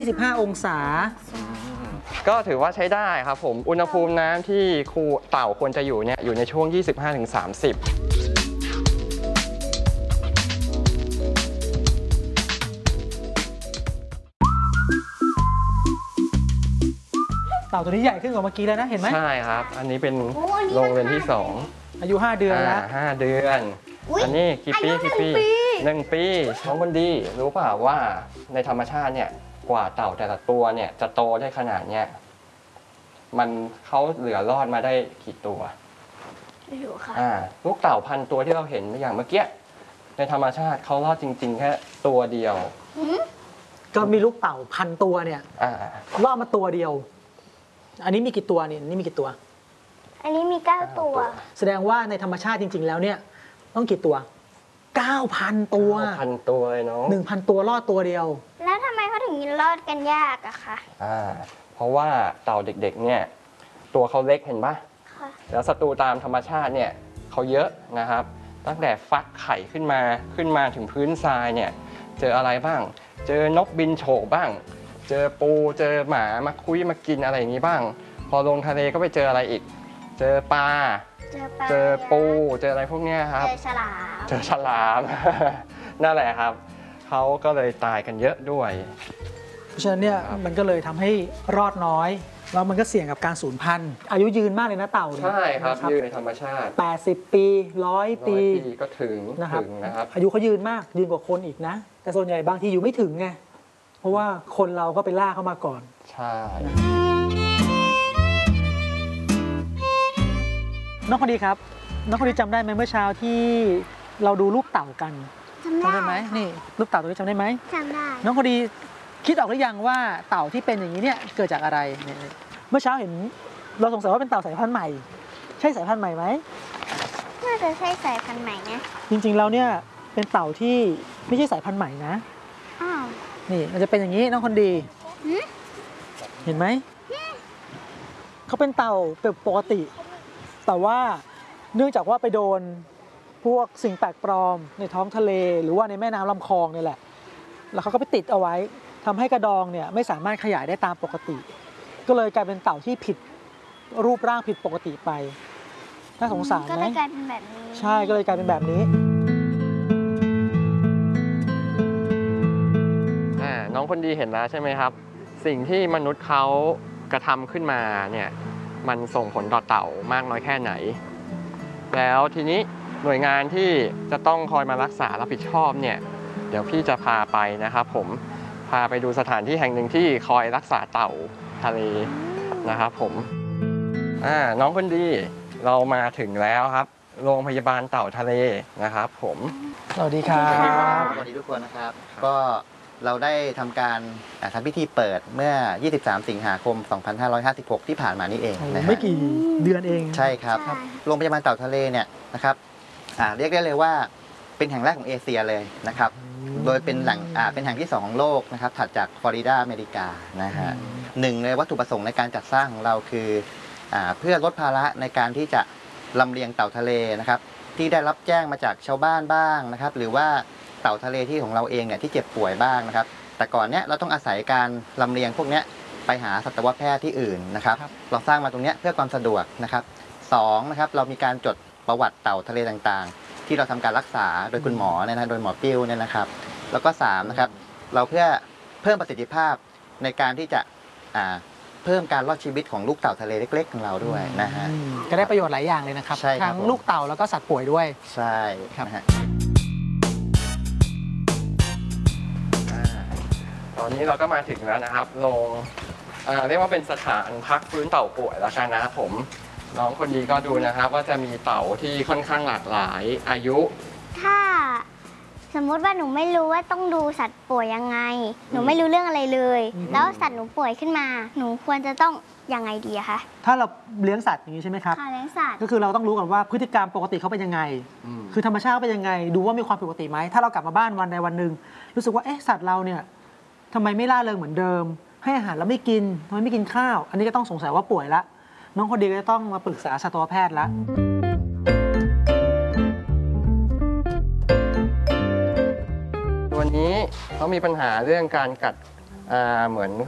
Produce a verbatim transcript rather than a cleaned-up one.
ยี่สิบห้า องศาก็ถือว่าใช้ได้ครับผมอุณหภูมิน้ำที่ครูเต่าควรจะอยู่เนี่ยอยู่ในช่วง ยี่สิบห้าถึงสามสิบเต่าตัวนี้ใหญ่ขึ้นกว่าเมื่อกี้แล้วนะเห็นไหมใช่ครับอันนี้เป็นโรงเรียนที่สองอายุห้าเดือนแล้วห้าเดือนอันนี้กี่ปีกี่ปีหนึ่งปีน้องคนดีรู้เปล่าว่าในธรรมชาติเนี่ยกว่าเต่าแต่ละตัวเนี่ยจะโตได้ขนาดเนี้ยมันเขาเหลือรอดมาได้กี่ตัวไม่รู้ค่ะอ่าลูกเต่าพันตัวที่เราเห็นอย่างเมื่อกี้ในธรรมชาติเขารอดจริงๆแค่ตัวเดียวก็มีลูกเต่าพันตัวเนี่ยรอดมาตัวเดียวอันนี้มีกี่ตัวเนี่ยนี่มีกี่ตัวอันนี้มีเก้าตัวแสดงว่าในธรรมชาติจริงๆแล้วเนี่ยต้องกี่ตัว เก้าพัน ตัวเก้าพัน ตัวเลยเนาะหนึ่งพัน ตัวรอดตัวเดียวแล้วทำไมเขาถึงรอดกันยากอะคะอ่าเพราะว่าเต่าเด็กๆเนี่ยตัวเขาเล็กเห็นปะค่ะแล้วศัตรูตามธรรมชาติเนี่ยเขาเยอะนะครับตั้งแต่ฟักไข่ขึ้นมาขึ้นมาถึงพื้นทรายเนี่ยเจออะไรบ้างเจอนกบินโฉบบ้างเจอปูเจอหมามาคุยมากินอะไรอย่างนี้บ้างพอลงทะเลก็ไปเจออะไรอีกเจอปลาเจอปูเจออะไรพวกนี้ครับเจอฉลามเจอฉลามนั่นแหละครับเขาก็เลยตายกันเยอะด้วยเพราะฉะนั้นเนี่ยมันก็เลยทำให้รอดน้อยแล้วมันก็เสี่ยงกับการสูญพันธุ์อายุยืนมากเลยนะเต่าใช่ครับยืนในธรรมชาติแปดสิบปีร้อยปีก็ถึงนะครับอายุเขายืนมากยืนกว่าคนอีกนะแต่ส่วนใหญ่บางทีอยู่ไม่ถึงไงเพราะว่าคนเราก็ไปล่าเข้ามาก่อนใช่น้องคนดีครับน้องคนดีจำได้ไหมเมื่อเช้าที่เราดูรูปเต่ากันจำได้ไหมนี่รูปเต่าตัวนี้จำได้ไหมจำได้น้องคนดีคิดออกหรือยังว่าเต่าที่เป็นอย่างนี้เนี่ยเกิดจากอะไรเมื่อเช้าเห็นเราสงสัยว่าเป็นเต่าสายพันธุ์ใหม่ใช่สายพันธุ์ใหม่ไหมน่าจะใช่สายพันธุ์ใหม่นะจริงๆแล้วเนี่ยเป็นเต่าที่ไม่ใช่สายพันธุ์ใหม่นะอ้าวนี่มันจะเป็นอย่างนี้น้องคนดีเห็นไหมเขาเป็นเต่าปกติแต่ว่าเนื่องจากว่าไปโดนพวกสิ่งแปลกปลอมในท้องทะเลหรือว่าในแม่น้ำลำคลองนี่แหละแล้วเขาก็ไปติดเอาไว้ทำให้กระดองเนี่ยไม่สามารถขยายได้ตามปกติก็เลยกลายเป็นเต่าที่ผิดรูปร่างผิดปกติไปน่าสงสารไหมก็เลยกลายเป็นแบบนี้ใช่ก็เลยกลายเป็นแบบนี้น้องคนดีเห็นแล้วใช่ไหมครับสิ่งที่มนุษย์เขากระทำขึ้นมาเนี่ยมันส่งผลต่อเต่ามากน้อยแค่ไหนแล้วทีนี้หน่วยงานที่จะต้องคอยมารักษารับผิดชอบเนี่ยเดี๋ยวพี่จะพาไปนะครับผมพาไปดูสถานที่แห่งหนึ่งที่คอยรักษาเต่าทะเลนะครับผมอ่าน้องคนดีเรามาถึงแล้วครับโรงพยาบาลเต่าทะเลนะครับผมสวัสดีครับสวัสดีทุกคนนะครับก็เราได้ทำการทำพิธีเปิดเมื่อ ยี่สิบสาม สิงหาคม สองพันห้าร้อยห้าสิบหก ที่ผ่านมานี่เองนะไม่กี่เดือนเองใช่ครับโรงพยาบาลเต่าทะเลเนี่ยนะครับเรียกได้เลยว่าเป็นแห่งแรกของเอเชียเลยนะครับโดยเป็นแหล่งเป็นแห่งที่สองของโลกนะครับถัดจากฟลอริดาอเมริกานะฮะหนึ่งในวัตถุประสงค์ในการจัดสร้างของเราคือเพื่อลดภาระในการที่จะลำเลียงเต่าทะเลนะครับที่ได้รับแจ้งมาจากชาวบ้านบ้างนะครับหรือว่าเต่าทะเลที่ของเราเองเนี่ยที่เจ็บป่วยบ้างนะครับแต่ก่อนเนี้ยเราต้องอาศัยการลำเลียงพวกเนี้ยไปหาสัตวแพทย์ที่อื่นนะครับเราสร้างมาตรงเนี้ยเพื่อความสะดวกนะครับสองนะครับเรามีการจดประวัติเต่าทะเลต่างๆที่เราทำการรักษาโดยคุณหมอเนี่ยนะโดยหมอปิ้วเนี่ยนะครับแล้วก็สามนะครับเราเพื่อเพิ่มประสิทธิภาพในการที่จะเพิ่มการรอดชีวิตของลูกเต่าทะเลเล็กๆของเราด้วยนะฮะก็ได้ประโยชน์หลายอย่างเลยนะครับทั้งลูกเต่าแล้วก็สัตว์ป่วยด้วยใช่ครับตอนนี้เราก็มาถึงแล้วนะครับโรงเรียกว่าเป็นสถานพักฟื้นเต่าป่วยแล้วกันนะครับผมน้องคนดีก็ดูนะครับว่าจะมีเต่าที่ค่อนข้างหลากหลายอายุถ้าสมมติว่าหนูไม่รู้ว่าต้องดูสัตว์ป่วยยังไงหนูไม่รู้เรื่องอะไรเลยแล้วสัตว์หนูป่วยขึ้นมาหนูควรจะต้องยังไงดีคะถ้าเราเลี้ยงสัตว์อย่างนี้ใช่ไหมครับค่ะเลี้ยงสัตว์ก็คือเราต้องรู้ก่อนว่าพฤติกรรมปกติเขาเป็นยังไงคือธรรมชาติเป็นยังไงดูว่ามีความผิดปกติไหมถ้าเรากลับมาบ้านวันใดวันหนึ่งรู้สึกว่าเอ๊ะสัตว์เราเนี่ยทำไมไม่ล่าเริงเหมือนเดิมให้อาหารแล้วไม่กินทำไมไม่กินข้าวอันนี้ก็ต้องสงสัยว่าป่วยละน้องคนดีก็จะต้องมาปรึกษาสัตวแพทย์ละวันนี้เขามีปัญหาเรื่องการกัดอ่าเหมือน